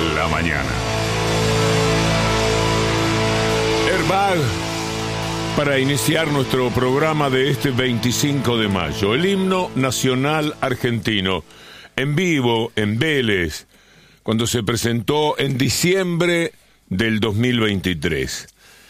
la mañana. Airbag, para iniciar nuestro programa de este 25 de mayo, el himno nacional argentino, en vivo, en Vélez, cuando se presentó en diciembre del 2023.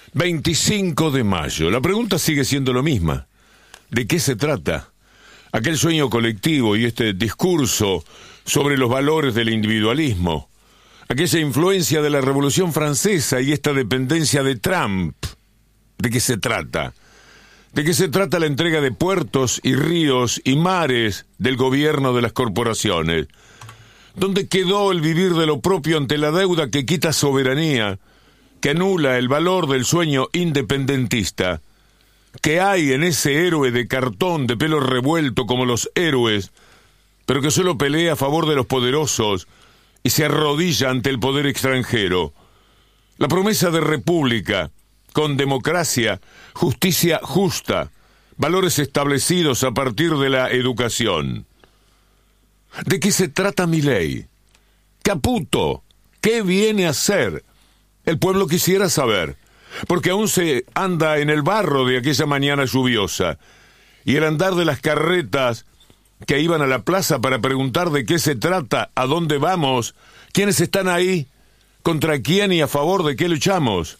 25 de mayo. La pregunta sigue siendo la misma. ¿De qué se trata? Aquel sueño colectivo y este discurso sobre los valores del individualismo, aquella influencia de la Revolución Francesa y esta dependencia de Trump. ¿De qué se trata? ¿De qué se trata la entrega de puertos y ríos y mares del gobierno de las corporaciones? ¿Dónde quedó el vivir de lo propio ante la deuda que quita soberanía, que anula el valor del sueño independentista? ¿Qué hay en ese héroe de cartón de pelo revuelto como los héroes, pero que solo pelea a favor de los poderosos y se arrodilla ante el poder extranjero? La promesa de república, con democracia, justicia justa, valores establecidos a partir de la educación. ¿De qué se trata Milei? Caputo, ¿qué viene a hacer? El pueblo quisiera saber, porque aún se anda en el barro de aquella mañana lluviosa, y el andar de las carretas que iban a la plaza para preguntar de qué se trata, a dónde vamos, quiénes están ahí, contra quién y a favor de qué luchamos.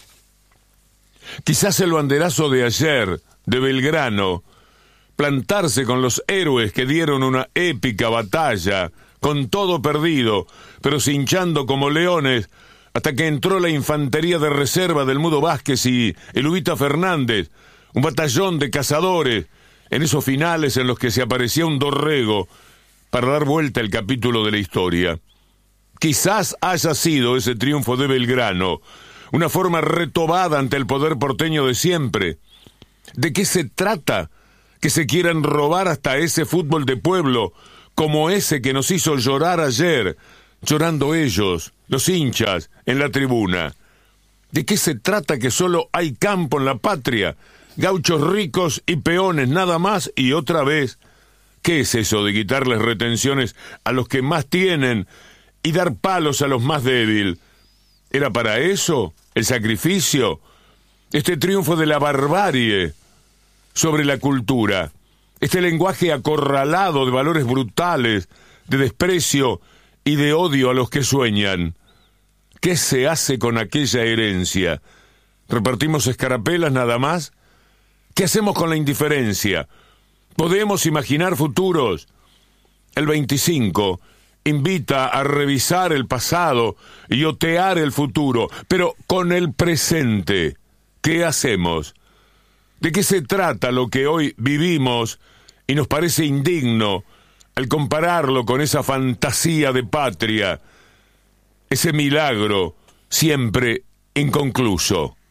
Quizás el banderazo de ayer, de Belgrano, plantarse con los héroes que dieron una épica batalla, con todo perdido, pero cinchando como leones, hasta que entró la infantería de reserva del Mudo Vázquez y el Ubita Fernández, un batallón de cazadores, en esos finales en los que se aparecía un dorrego para dar vuelta el capítulo de la historia. Quizás haya sido ese triunfo de Belgrano una forma retobada ante el poder porteño de siempre. ¿De qué se trata? Que se quieran robar hasta ese fútbol de pueblo, como ese que nos hizo llorar ayer, llorando ellos, los hinchas, en la tribuna. ¿De qué se trata que solo hay campo en la patria? Gauchos ricos y peones, nada más y otra vez. ¿Qué es eso de quitarles retenciones a los que más tienen y dar palos a los más débiles? ¿Era para eso el sacrificio? Este triunfo de la barbarie sobre la cultura, este lenguaje acorralado de valores brutales, de desprecio y de odio a los que sueñan. ¿Qué se hace con aquella herencia? ¿Repartimos escarapelas nada más? ¿Qué hacemos con la indiferencia? ¿Podemos imaginar futuros? El 25 invita a revisar el pasado y otear el futuro, pero con el presente, ¿qué hacemos? ¿De qué se trata lo que hoy vivimos y nos parece indigno al compararlo con esa fantasía de patria, ese milagro siempre inconcluso?